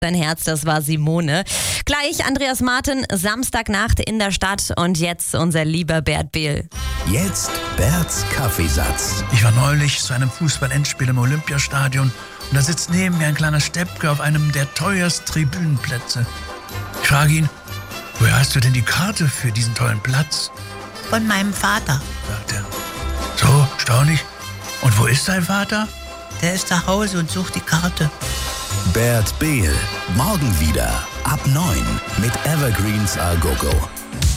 Dein Herz, das war Simone. Gleich Andreas Martin, Samstagnacht in der Stadt und jetzt unser lieber Bert Behl. Jetzt Berts Kaffeesatz. Ich war neulich zu einem Fußball-Endspiel im Olympiastadion und da sitzt neben mir ein kleiner Steppke auf einem der teuersten Tribünenplätze. Ich frage ihn, woher hast du denn die Karte für diesen tollen Platz? Von meinem Vater. Sagt er. So, staunlich. Und wo ist dein Vater? Der ist zu Hause und sucht die Karte. Bert Behl. Morgen wieder ab 9 mit Evergreens A Go Go.